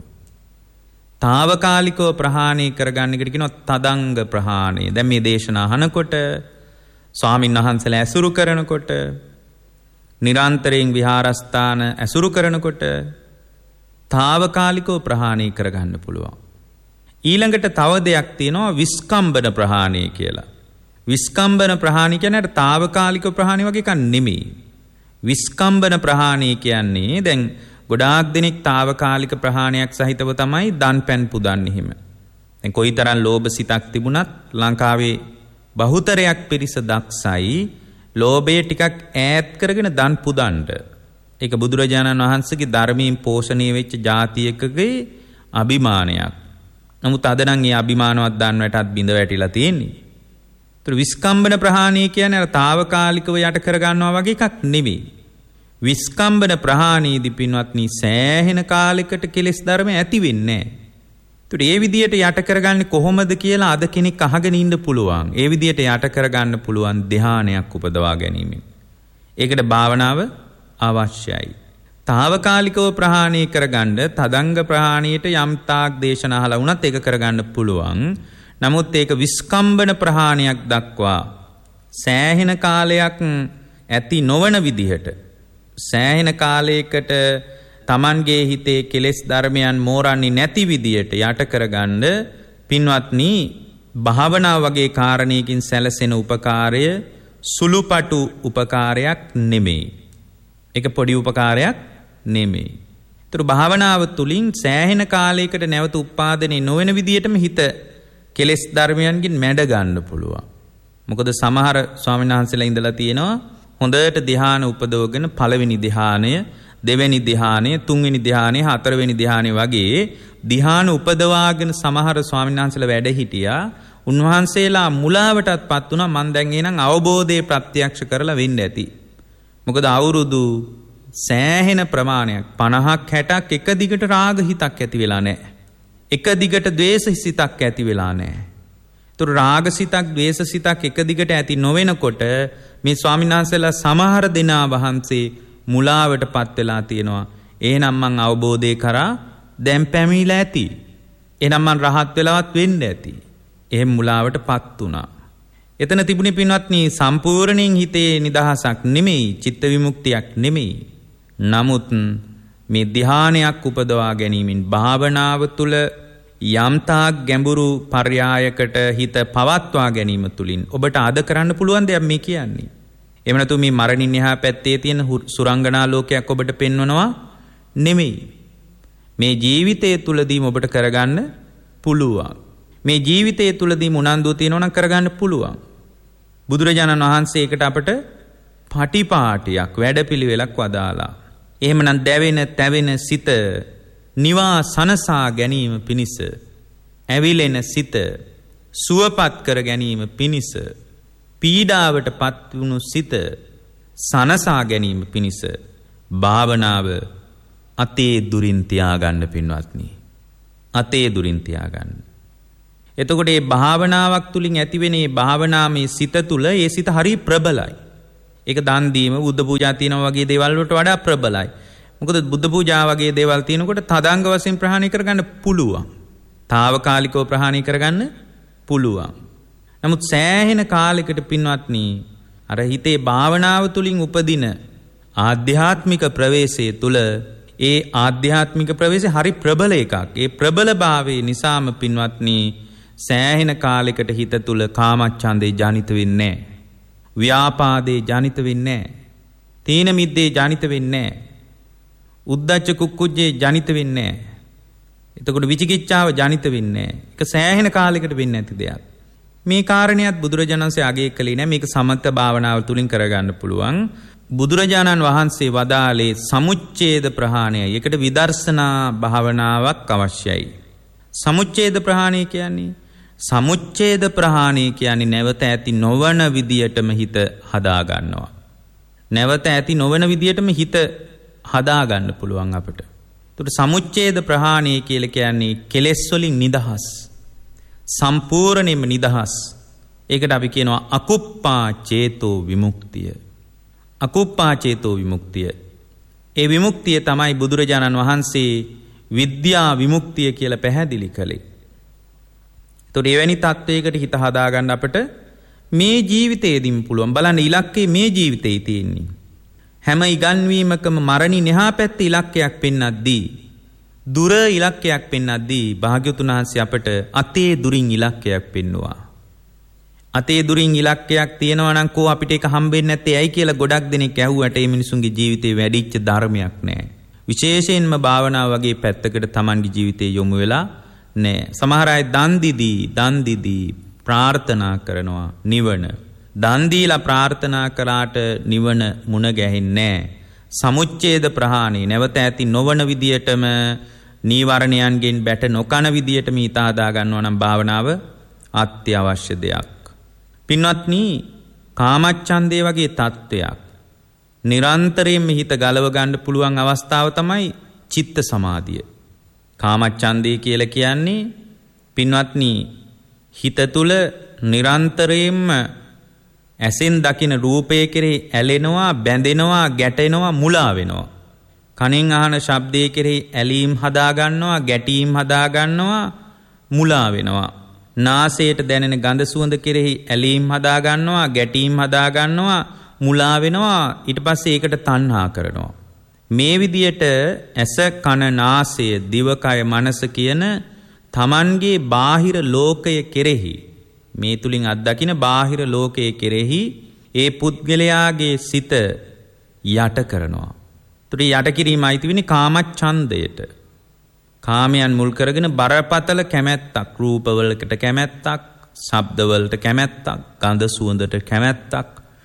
తాවකාලිකව ප්‍රහාණය කරගන්න එකට කියනවා තදංග ප්‍රහාණය. දැන් මේ දේශනා අහනකොට, ස්වාමීන් වහන්සේලා ඇසුරු කරනකොට, නිරන්තරයෙන් විහාරස්ථාන ඇසුරු කරනකොට తాවකාලිකව ප්‍රහාණය කරගන්න පුළුවන්. ඊළඟට තව දෙයක් තියෙනවා විස්කම්බන ප්‍රහාණය කියලා. විස්කම්බන ප්‍රහාණය කියන්නේ తాවකාලික ප්‍රහාණය වගේ එකක් නෙමෙයි. විස්කම්බන ප්‍රහාණය කියන්නේ දැන් ගොඩාක් දෙනෙක් తాවකාලික ප්‍රහාණයක් සහිතව තමයි දන් පැන් පුදන්නේ හිම. දැන් කොයිතරම් ලෝභ සිතක් තිබුණත් ලංකාවේ බහුතරයක් පිරිස දක්සයි ලෝභය ටිකක් ඈත් කරගෙන දන් පුදන්න. ඒක බුදුරජාණන් වහන්සේගේ ධර්මයෙන් පෝෂණය වෙච්ච ජාතියකගේ අභිමානයක්. නමුත් අද නම් ඒ අභිමානවත් දන් වැටත් බිඳ වැටිලා තියෙන්නේ. ඒතර විස්කම්බන ප්‍රහාණය කියන්නේ අර తాවකාලිකව යට කර ගන්නවා වගේ එකක් නෙවෙයි. විස්කම්බන ප්‍රහාණයේදී පින්වත්නි සෑහෙන කාලයකට කෙලෙස් ධර්ම ඇති වෙන්නේ නැහැ. ඒකට ඒ විදියට යට කරගන්නේ කොහොමද කියලා අද කෙනෙක් අහගෙන ඉන්න පුළුවන්. ඒ විදියට යට කරගන්න පුළුවන් ධානයක් උපදවා ගැනීම. ඒකට භාවනාව අවශ්‍යයි. తాවකාලිකව ප්‍රහාණය කරගන්න තදංග ප්‍රහාණයට යම් තාක් දේශන අහලා වුණත් ඒක කරගන්න පුළුවන්. නමුත් ඒක විස්කම්බන ප්‍රහාණයක් දක්වා සෑහෙන කාලයක් ඇති නොවන විදිහට සෑහෙන කාලයකට තමන්ගේ හිතේ කෙලෙස් ධර්මයන් මෝරන්නේ නැති විදියට යට කරගන්න පින්වත්නි භාවනාව වගේ කාරණයකින් සැලසෙන උපකාරය සුළුපටු උපකාරයක් නෙමෙයි. ඒක පොඩි උපකාරයක් නෙමෙයි. ඒතර භාවනාව තුලින් සෑහෙන කාලයකට නැවත උත්පාදනය නොවන විදියටම හිත කෙලෙස් ධර්මයන්ගෙන් මැඩ ගන්න පුළුවන්. මොකද සමහර ස්වාමීන් වහන්සේලා ඉඳලා තියෙනවා හොඳට ධ්‍යාන උපදවගෙන පළවෙනි ධ්‍යානය, දෙවෙනි ධ්‍යානය, තුන්වෙනි ධ්‍යානය, හතරවෙනි ධ්‍යානය වගේ ධ්‍යාන උපදවාගෙන සමහර ස්වාමීන් වහන්සේලා වැඩ හිටියා. උන්වහන්සේලා මුලාවටත්පත් වුණා. මං දැන් එනං අවබෝධයේ ප්‍රත්‍යක්ෂ කරලා වෙන්න ඇති. මොකද අවුරුදු සෑහෙන ප්‍රමාණයක් පනහක් හැටක් එක දිගට රාග හිතක් ඇති වෙලා නැහැ. එක දිගට ද්වේෂ සිතක් ඇති වෙලා නැහැ. ඒතර රාග සිතක්, ද්වේෂ සිතක් එක දිගට ඇති නොවෙනකොට මේ ස්වාමීන් වහන්සේලා සමහර දෙනා වහන්සේ මුලාවටපත් වෙලා තියෙනවා. එහෙනම් මං අවබෝධය කරා දැන් පැමිණිලා ඇති. එහෙනම් මං රහත් වෙලවත් වෙන්න ඇති. එහෙම මුලාවටපත් වුණා. එතන තිබුණේ පින්වත්නි සම්පූර්ණයෙන් හිතේ නිදහසක් නෙමෙයි, චිත්ත විමුක්තියක් නෙමෙයි. නමුත් මේ ධ්‍යානයක් උපදවා ගැනීමෙන් භාවනාව තුළ යම්තාක් ගැඹුරු පර්යායකට හිත පවත්වා ගැනීම තුළින් ඔබට අද කරන්න පුළුවන් දෙයක් මේ කියන්නේ. එහෙම නැතු මේ මරණින් එහා පැත්තේ තියෙන සුරංගනා ලෝකයක් ඔබට පෙන්වනවා නෙමෙයි. මේ ජීවිතය තුළදීම ඔබට කරගන්න පුළුවන්. මේ ජීවිතය තුළදීම උනන්දුව තියෙනවා නම් කරගන්න පුළුවන්. බුදුරජාණන් වහන්සේ ඒකට අපට පටිපාටියක් වැඩපිළිවෙලක් වදාලා. එහෙමනම් දැවෙන තැවෙන සිත නිවා සනසා ගැනීම පිණිස, ඇවිලෙන සිත සුවපත් කර ගැනීම පිණිස, පීඩාවට පත් වුණු සිත සනසා ගැනීම පිණිස භාවනාව අතේ දුරින් තියාගන්න පින්වත්නි. අතේ දුරින් තියාගන්න. එතකොට මේ භාවනාවක් තුලින් ඇතිවෙන මේ භාවනාමේ සිත තුල ඒ සිත හරි ප්‍රබලයි. ඒක දන් දීම, බුද්ධ පූජා තියනවා වගේ දේවල් වලට වඩා ප්‍රබලයි. මොකද බුද්ධ පූජා වගේ දේවල් තියෙනකොට තදංග වශයෙන් ප්‍රහාණය කරගන්න පුළුවන්. తాවකාලිකව ප්‍රහාණය කරගන්න පුළුවන්. නමුත් සෑහෙන කාලයකට පින්වත්නි අර හිතේ භාවනාව තුලින් උපදින ආධ්‍යාත්මික ප්‍රවේශය තුල ඒ ආධ්‍යාත්මික ප්‍රවේශය හරි ප්‍රබල එකක්. ඒ ප්‍රබලභාවයේ නිසාම පින්වත්නි සෑහෙන කාලයකට හිත තුල කාමච්ඡන්දේ ජනිත වෙන්නේ නැහැ. ව්‍යාපාදේ ජනිත වෙන්නේ නැහැ. තීන මිද්දේ ජනිත වෙන්නේ නැහැ. උද්ධච්ච කුක්කුච්චේ ජනිත වෙන්නේ නැහැ. එතකොට විචිකිච්ඡාව ජනිත වෙන්නේ නැහැ. ඒක සෑහෙන කාලයකට වෙන්නේ නැති දෙයක්. මේ කාරණියත් බුදුරජාණන් වහන්සේ අගය කළේ නැහැ. මේක සමථ භාවනාව තුලින් කරගන්න පුළුවන්. බුදුරජාණන් වහන්සේ වදාළේ සමුච්ඡේද ප්‍රහාණය. ඒකට විදර්ශනා භාවනාවක් අවශ්‍යයි. සමුච්ඡේද ප්‍රහාණය කියන්නේ සමුච්ඡේද ප්‍රහාණය කියන්නේ නැවත ඇති නොවන විදියටම හිත හදා ගන්නවා. නැවත ඇති නොවන විදියටම හිත හදා ගන්න පුළුවන් අපිට. ඒකට සමුච්ඡේද ප්‍රහාණය කියලා කියන්නේ කෙලෙස් වලින් නිදහස්. සම්පූර්ණයෙන්ම නිදහස්. ඒකට අපි කියනවා අකුප්පා චේතෝ විමුක්තිය. අකුප්පා චේතෝ විමුක්තිය. ඒ විමුක්තිය තමයි බුදුරජාණන් වහන්සේ විද්‍යා විමුක්තිය කියලා පැහැදිලි කළේ. ඒතකොට එවැනි තත්වයකට හිත හදාගන්න අපිට මේ ජීවිතේදීම පුළුවන්. බලන්න ඉලක්කය මේ ජීවිතේ තියෙන්නේ. හැම ඉගන්වීමකම මරණින් එහා පැත්තේ ඉලක්කයක් පෙන්වද්දී, දුර ඉලක්කයක් පෙන්වද්දී භාග්‍යවතුන් වහන්සේ අපට අතේ දුරින් ඉලක්කයක් පෙන්වුවා. අතේ දුරින් ඉලක්කයක් තියෙනවා නම් කෝ අපිට ඒක හම්බෙන්නේ නැත්තේ ඇයි කියලා ගොඩක් දෙනෙක් ඇහුවට මේ මිනිසුන්ගේ ජීවිතේ වැඩිච්ච ධර්මයක් නැහැ. විශේෂයෙන්ම භාවනාව වගේ පැත්තකට Tamanගේ ජීවිතේ යොමු වෙලා නැහැ. සමහර අය දන් දීදී දන් දීදී ප්‍රාර්ථනා කරනවා නිවන. දන් දීලා ප්‍රාර්ථනා කළාට නිවන මුණ ගැහෙන්නේ නැහැ. සමුච්ඡේද ප්‍රහාණය නැවත ඇති නොවන විදියටම නීවරණයන්ගෙන් බැට නොකන විදියටම හිත හදා ගන්නවා නම් භාවනාව අත්‍යවශ්‍ය දෙයක්. පින්වත්නි, කාමච්ඡන්දේ වගේ තත්වයක් නිරන්තරයෙන්ම හිත ගලව ගන්න පුළුවන් අවස්ථාව තමයි චිත්ත සමාධිය. කාමච්ඡන්දය කියලා කියන්නේ පින්වත්නි හිත තුල නිරන්තරයෙන්ම ඇසෙන් දකින රූපය කෙරෙහි ඇලෙනවා, බැඳෙනවා, ගැටෙනවා, මුලා වෙනවා. කනෙන් අහන ශබ්දයේ කෙරෙහි ඇලීම් හදා ගන්නවා, ගැටීම් හදා ගන්නවා, මුලා වෙනවා. නාසයට දැනෙන ගඳ සුවඳ කෙරෙහි ඇලීම් හදා ගන්නවා, ගැටීම් හදා ගන්නවා, මුලා වෙනවා. ඊට පස්සේ ඒකට තණ්හා කරනවා. මේ විදියට ඇස, කන, නාසය, දිවකය, මනස කියන තමන්ගේ බාහිර ලෝකය කෙරෙහි, මේ තුලින් අත්දකින බාහිර ලෝකයේ කෙරෙහි ඒ පුද්ගලයාගේ සිත යට කරනවා. ඒතර යට කිරීම අයිති වෙන්නේ කාමච්ඡන්දයට. කාමයන් මුල් කරගෙන බරපතල කැමැත්තක්, රූපවලකට කැමැත්තක්, ශබ්දවලට කැමැත්තක්, ගඳ සුවඳට කැමැත්තක්,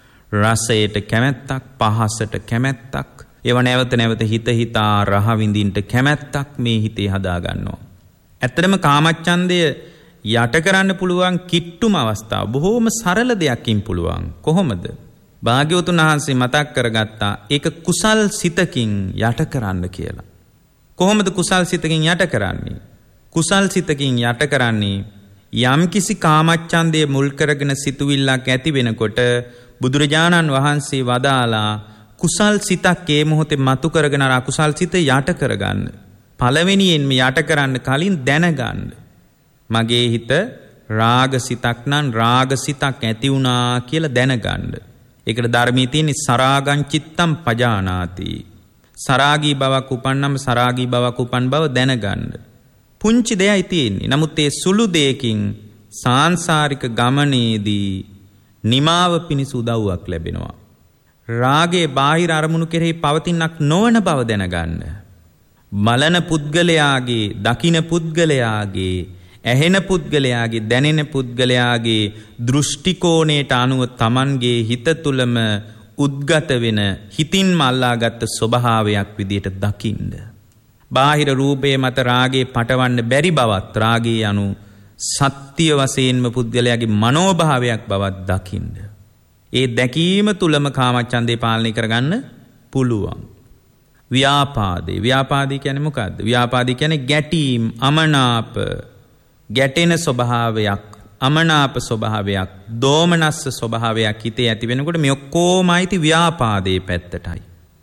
රසයට කැමැත්තක්, පහසට කැමැත්තක්, ඒව නැවත නැවත හිත හිතා රහ විඳින්නට කැමැත්තක් මේ හිතේ හදා ගන්නවා. ඇත්තටම කාමච්ඡන්දය යට කරන්න පුළුවන් කිට්ටුම අවස්ථාව බොහෝම සරල දෙයක්කින් පුළුවන්. කොහොමද? භාග්‍යවතුන් වහන්සේ මතක් කරගත්තා ඒක කුසල් සිතකින් යට කරන්න කියලා. කොහොමද කුසල් සිතකින් යට කරන්නේ? කුසල් සිතකින් යට කරන්නේ යම්කිසි කාමච්ඡන්දය මුල් කරගෙන සිතුවිල්ලක් ඇති වෙනකොට බුදුරජාණන් වහන්සේ වදාලා කුසල් සිතක් ඒ මොහොතේ මතු කරගෙන අර අකුසල් සිත යට කරගන්න. පළවෙනියෙන්ම යට කරන්න කලින් දැනගන්න. මගේ හිත රාග සිතක් නම් රාග සිතක් ඇති වුණා කියලා දැනගන්න. ඒකට ධර්මයේ තියෙන සරාගං චිත්තම් පජානාති. සරාගී බවක් උපන්නම සරාගී බවක් උපන් බව දැනගන්න. පුංචි දෙයයි තියෙන්නේ. නමුත් ඒ සුළු දෙයකින් සාංශාරික ගමනේදී නිමාව පිණිස උදව්වක් ලැබෙනවා. රාගයේ බාහිර අරමුණු කෙරෙහි පවතිනක් නොවන බව දැනගන්න. මලන පුද්ගලයාගේ, දකින පුද්ගලයාගේ, ඇහෙන පුද්ගලයාගේ, දැනෙන පුද්ගලයාගේ දෘෂ්ටි කෝණයට අනුව Tamanගේ හිත තුලම උද්ගත වෙන, හිතින්ම අල්ලාගත් ස්වභාවයක් විදියට දකින්න. බාහිර රූපේ මත රාගේ පටවන්න බැරි බවත්, රාගේ anu සත්‍ය වශයෙන්ම පුද්ගලයාගේ මනෝභාවයක් බවත් දකින්න. ඒ දැකීම තුලම කාමච්ඡන්දේ පාලනය කරගන්න පුළුවන්. ව්‍යාපාදේ. ව්‍යාපාදී කියන්නේ මොකද්ද? ව්‍යාපාදී කියන්නේ ගැටීම්, අමනාප, ගැටෙන ස්වභාවයක්, අමනාප ස්වභාවයක්, දෝමනස්ස ස්වභාවයක් හිතේ ඇති වෙනකොට මේ ඔක්කොමයි ව්‍යාපාදේ පැත්තටයි.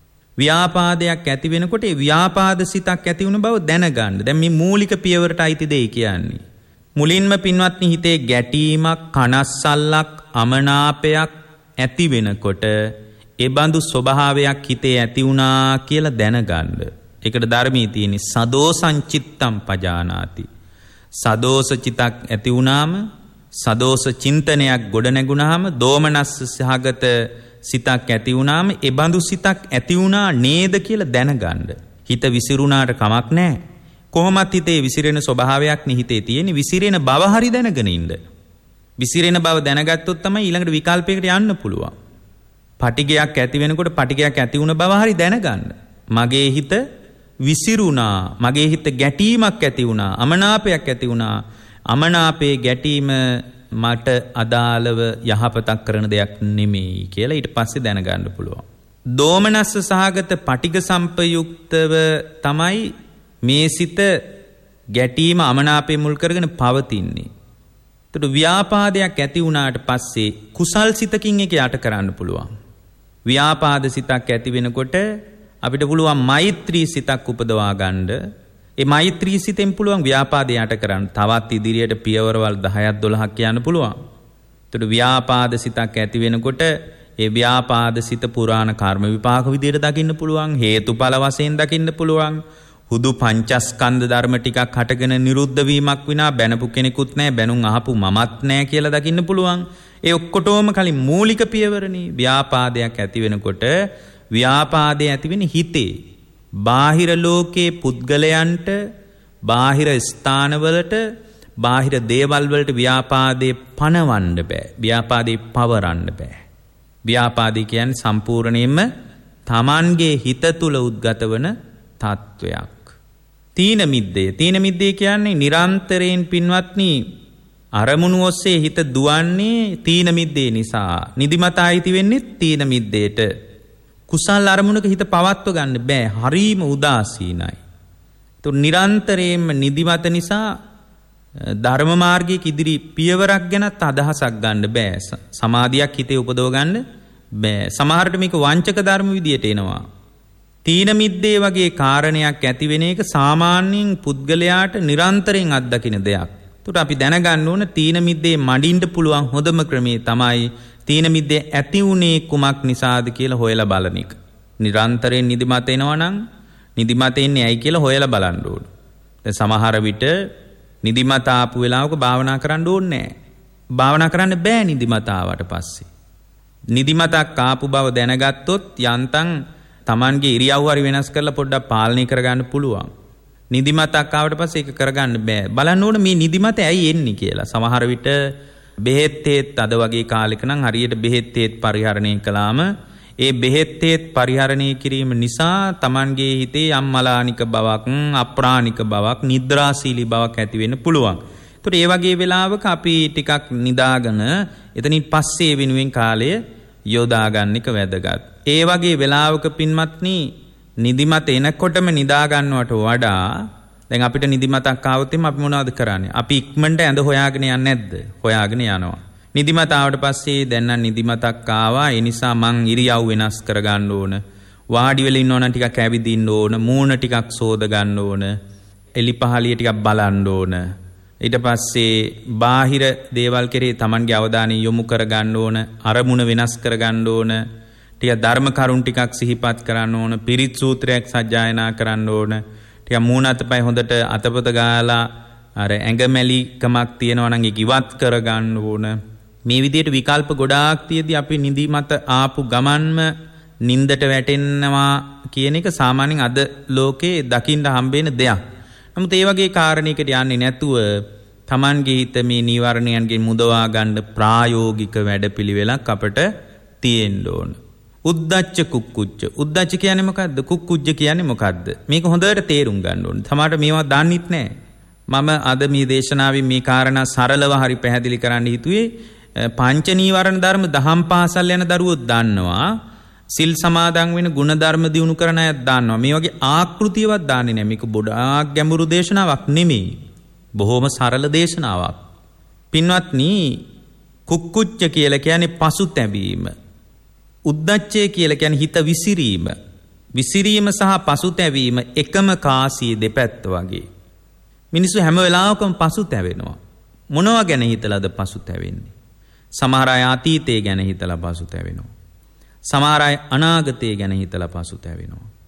ව්‍යාපාදයක් ඇති වෙනකොට ඒ ව්‍යාපාද සිතක් ඇති වුණ බව දැනගන්න. දැන් මේ මූලික පියවරට අයිති දෙයි කියන්නේ. මුලින්ම පින්වත්නි හිතේ ගැටීමක්, කනස්සල්ලක්, අමනාපයක් ඇති වෙනකොට ඒ බඳු ස්වභාවයක් හිතේ ඇති වුණා කියලා දැනගන්න. ඒකට ධර්මයේ තියෙන සදෝසං චිත්තම් පජානාති. සදෝස චිතක් ඇති වුණාම, සදෝස චින්තනයක් ගොඩ නැගුණාම, දෝමනස්ස සහගත සිතක් ඇති වුණාම ඒ බඳු සිතක් ඇති වුණා නේද කියලා දැනගන්න. හිත විසිරුණාට කමක් නැහැ. කොහොමත් හිතේ විසිරෙන ස්වභාවයක් නේ හිතේ තියෙන. විසිරෙන බව හරි දැනගෙන ඉන්න. විසිරෙන බව දැනගත්තොත් තමයි ඊළඟට විකල්පයකට යන්න පුළුවන්. පටිගයක් ඇති වෙනකොට පටිගයක් ඇති වුණ බව හරි දැනගන්න. මගේ හිත විසිරුණා, මගේ හිත ගැටීමක් ඇති වුණා, අමනාපයක් ඇති වුණා. අමනාපේ ගැටීම මට අදාළව යහපතක් කරන දෙයක් නෙමෙයි කියලා ඊට පස්සේ දැනගන්න පුළුවන්. දෝමනස්ස සහගත පටිග සම්පයුක්තව තමයි මේ සිත ගැටීම, අමනාපේ මුල් කරගෙන පවතින්නේ. ඒතට ව්‍යාපාදයක් ඇති වුණාට පස්සේ කුසල් සිතකින් ඒක යට කරන්න පුළුවන්. ව්‍යාපාද සිතක් ඇති වෙනකොට අපිට පුළුවන් මෛත්‍රී සිතක් උපදවා ගන්න. ඒ මෛත්‍රී සිතෙන් පුළුවන් ව්‍යාපාදය යට කරන්න. තවත් ඉදිරියට පියවරවල් දහයක් දොළහක් යන්න පුළුවන්. ඒතට ව්‍යාපාද සිතක් ඇති වෙනකොට ඒ ව්‍යාපාද සිත පුරාණ කර්ම විපාක විදියට දකින්න පුළුවන්. හේතුඵල වශයෙන් දකින්න පුළුවන්. හුදු පංචස්කන්ධ ධර්ම ටිකක් හටගෙන නිරුද්ධ වීමක් විනා බැනපු කෙනෙකුත් නැහැ, බැනුම් අහපු මමත් නැහැ කියලා දකින්න පුළුවන්. ඒ ඔක්කොටම කලින් මූලික පියවරනේ. ව්‍යාපාදයක් ඇති වෙනකොට ව්‍යාපාදය ඇති වෙන්නේ හිතේ. බාහිර ලෝකයේ පුද්ගලයන්ට, බාහිර ස්ථානවලට, බාහිර දේවල් වලට ව්‍යාපාදේ පනවන්න බෑ. ව්‍යාපාදේ පවරන්න බෑ. ව්‍යාපාදී කියන්නේ සම්පූර්ණයෙන්ම Tamanගේ හිත තුල උද්ගත වන තත්වයක්. තීන මිද්දේ. තීන මිද්දේ කියන්නේ නිරන්තරයෙන් පින්වත්නි අරමුණු ඔස්සේ හිත දුවන්නේ තීන මිද්දේ නිසා. නිදිමත ආйти වෙන්නේ තීන මිද්දේට. කුසල් අරමුණක හිත පවත්ව ගන්න බෑ. හරීම උදාසීනයි. તો නිරන්තරයෙන්ම නිදිමත නිසා ධර්ම මාර්ගයේ ඉදිරි පියවරක් ගැනත් අදහසක් ගන්න බෑ. සමාධියක් හිතේ උපදව ගන්න බෑ. සමහරට මේක වංචක ධර්ම විදියට එනවා. තීන මිද්දේ වගේ කාරණයක් ඇති වෙන එක සාමාන්‍යයෙන් පුද්ගලයාට නිරන්තරයෙන් අත්දකින දෙයක්. ඒකට අපි දැනගන්න ඕන තීන මිද්දේ මඩින්න පුළුවන් හොඳම ක්‍රමේ තමයි තීන මිද්දේ ඇති උනේ කුමක් නිසාද කියලා හොයලා බලන එක. නිරන්තරයෙන් නිදිමත එනවා නම් නිදිමත එන්නේ ඇයි කියලා හොයලා බලන්න ඕන. දැන් සමහර විට නිදිමත ආපු වෙලාවක භාවනා කරන්න ඕනේ නැහැ. භාවනා කරන්න බෑ නිදිමත ආවට පස්සේ. නිදිමතක් ආපු බව දැනගත්තොත් යන්තම් Tamanගේ ඉරියව් හරි වෙනස් කරලා පොඩ්ඩක් පාලනය කරගන්න පුළුවන්. නිදිමතක් ආවට පස්සේ ඒක කරගන්න බෑ. බලන්න ඕන මේ නිදිමත ඇයි එන්නේ කියලා. සමහර විට බෙහෙත් තේත් අද වගේ කාලෙක නම් හරියට බෙහෙත් තේත් පරිහරණය කළාම ඒ බෙහෙත් තේත් පරිහරණය කිරීම නිසා Tamanගේ හිතේ අම්මලානික බවක්, අප්‍රාණික බවක්, නිද්‍රාශීලී බවක් ඇති වෙන්න පුළුවන්. ඒතකොට ඒ වගේ වෙලාවක අපි ටිකක් නිදාගෙන එතනින් පස්සේ වෙනුවෙන් කාලය යොදා ගන්න එක වැදගත්. ඒ වගේ වෙලාවක පින්වත්නි නිදිමත එනකොටම නිදා ගන්නවට වඩා දැන් අපිට නිදිමතක් ආවොත් අපි මොනවද කරන්නේ? අපි ඉක්මනට ඇඳ හොයාගෙන යන්නේ නැද්ද? හොයාගෙන යනවා. නිදිමත ආවට පස්සේ දැන් නම් නිදිමතක් ආවා. ඒ නිසා මං ඉරියව් වෙනස් කර ගන්න ඕන. වාඩි වෙලා ඉන්න ඕන ටිකක් ඇවිදින්න ඕන. මූණ ටිකක් සෝද ගන්න ඕන. එලිපහළිය ටිකක් බලන්න ඕන. ඊට පස්සේ බාහිර දේවල් කෙරේ Tamanගේ අවධානය යොමු කර ගන්න ඕන. අරමුණ වෙනස් කර ගන්න ඕන. ටික ධර්ම කරුණු ටිකක් සිහිපත් කරන්න ඕන. පිරිත් සූත්‍රයක් සජ්ජායනා කරන්න ඕන. ටික මූණ අතපය හොඳට අතපොත ගාලා අර ඇඟමැලි කමක් තියෙනවා නම් ඒක ඉවත් කර ගන්න ඕන. මේ විදිහට විකල්ප ගොඩාක් තියෙද්දි අපි නිදිමත ආපු ගමන්ම නින්දට වැටෙනවා කියන එක සාමාන්‍යයෙන් අද ලෝකේ දකින්න හම්බෙන දෙයක්. නමුත් ඒ වගේ කාරණයකට යන්නේ නැතුව Tamanගේ හිත මේ නීවරණයන්ගෙන් මුදවා ගන්න ප්‍රායෝගික වැඩපිළිවෙලක් අපට තියෙන්න ඕන. උද්දච්ච කුක්කුච්ච. උද්දච්ච කියන්නේ මොකද්ද? කුක්කුච්ච කියන්නේ මොකද්ද? මේක හොඳට තේරුම් ගන්න ඕනේ. සමහරට මේවා දන්නෙත් නැහැ. මම අද මේ දේශනාවේ මේ කාරණා සරලව හරි පැහැදිලි කරන්න හිතුවේ පංච නීවරණ ධර්ම දහම් පාසල් යන දරුවෝ දන්නවා. සිල් සමාදන් වෙන ගුණ ධර්ම දිනු කරන අය දන්නවා. මේ වගේ ආකෘතියවත් දන්නේ නැහැ. මේක බොඩාක් ගැඹුරු දේශනාවක් නෙමෙයි. බොහොම සරල දේශනාවක්. පින්වත්නි, කුක්කුච්ච කියලා කියන්නේ පසුතැවීම. උද්දච්චය කියලා කියන්නේ හිත විසිරීම. විසිරීම සහ පසුතැවීම එකම කාසියේ දෙපැත්ත වගේ. මිනිස්සු හැම වෙලාවකම පසුතැවෙනවා. මොනවා ගැන හිතලාද පසුතැවෙන්නේ? සමහර අය අතීතය ගැන හිතලා පසුතැවෙනවා. සමහර අය අනාගතය ගැන හිතලා පසුතැවෙනවා.